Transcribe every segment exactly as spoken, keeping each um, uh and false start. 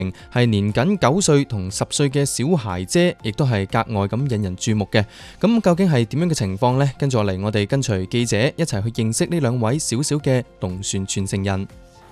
係年僅九歲同十歲嘅小孩姐，亦都係格外咁引人注目嘅。咁究竟係點樣嘅情況呢？跟住落嚟，我哋跟隨記者一齊去認識呢兩位小小嘅龍船傳承人。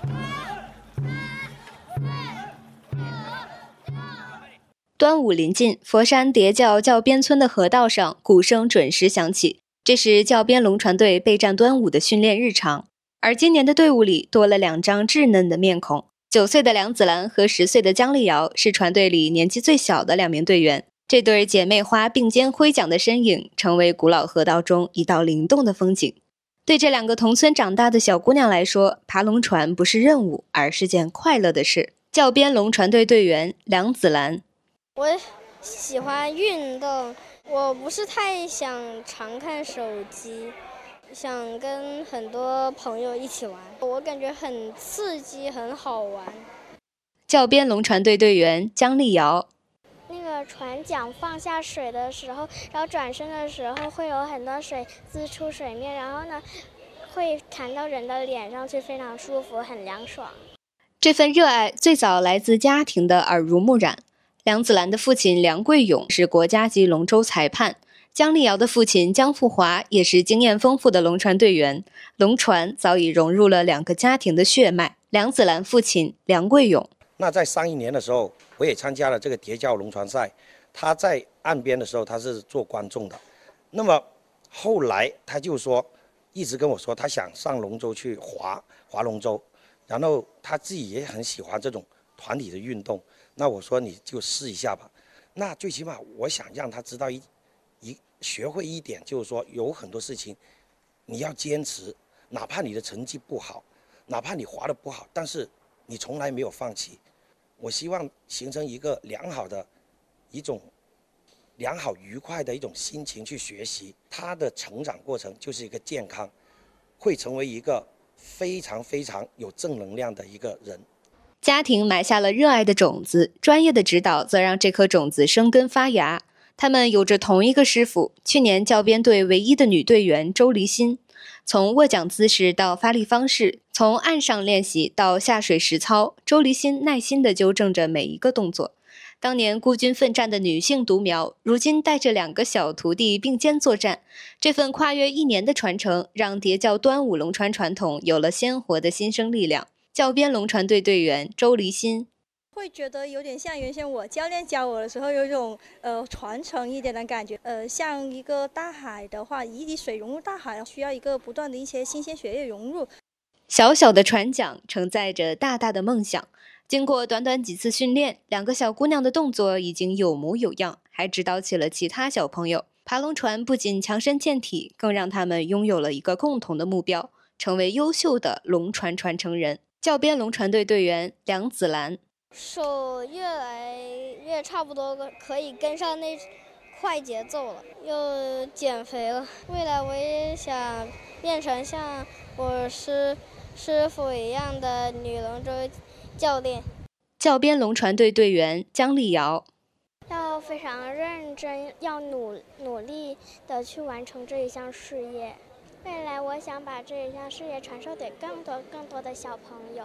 端午临近，佛山叠教教边村的河道上，鼓声准时响起。这是教边龙船队备战端午的训练日常。而今年的队伍里多了两张稚嫩的面孔。九岁的梁子兰和十岁的姜丽瑶是船队里年纪最小的两名队员。这对姐妹花并肩挥桨的身影，成为古老河道中一道灵动的风景。对这两个同村长大的小姑娘来说，爬龙船不是任务，而是件快乐的事。教边龙船队队员梁子兰， 我喜欢运动，我不是太想常看手机，想跟很多朋友一起玩，我感觉很刺激，很好玩。 教边龙船队队员姜丽瑶， 那个船桨放下水的时候，然后转身的时候会有很多水滋出水面，然后呢会弹到人的脸上去，非常舒服，很凉爽。 这份热爱最早来自家庭的耳濡目染。梁子兰的父亲梁贵勇是国家级龙舟裁判，姜丽瑶的父亲姜富华也是经验丰富的龙船队员。龙船早已融入了两个家庭的血脉。梁子兰父亲梁贵勇， 那在上一年的时候，我也参加了这个叠教龙船赛。他在岸边的时候，他是做观众的。那么后来他就说，一直跟我说，他想上龙舟去划划龙舟，然后他自己也很喜欢这种团体的运动。那我说你就试一下吧。那最起码我想让他知道一一学会一点，就是说有很多事情你要坚持，哪怕你的成绩不好，哪怕你划得不好，但是你从来没有放弃。我希望形成一个良好的一种良好愉快的一种心情去学习，他的成长过程就是一个健康，会成为一个非常非常有正能量的一个人。 家庭埋下了热爱的种子，专业的指导则让这颗种子生根发芽。他们有着同一个师傅，去年教边队唯一的女队员周黎欣。从握桨姿势到发力方式，从岸上练习到下水实操，周黎欣耐心地纠正着每一个动作。当年孤军奋战的女性独苗，如今带着两个小徒弟并肩作战。这份跨越一年的传承，让叠教端午龙船传统有了鲜活的新生力量。教边龙船队队员周黎欣， 会觉得有点像原先我教练教我的时候有一种呃传承一点的感觉。呃，像一个大海的话，以以水融入大海，需要一个不断的一些新鲜血液融入。 小小的船桨承载着大大的梦想。经过短短几次训练，两个小姑娘的动作已经有模有样，还指导起了其他小朋友。爬龙船不仅强身健体，更让他们拥有了一个共同的目标，成为优秀的龙船传承人。教边龙船队队员梁子兰， 手越来越差不多可以跟上那快节奏了，又减肥了。未来我也想变成像我师师傅一样的女龙舟教练。 教边龙船队队员姜丽瑶， 要非常认真，要努努力的去完成这一项事业。未来我想把这一项事业传授给更多更多的小朋友。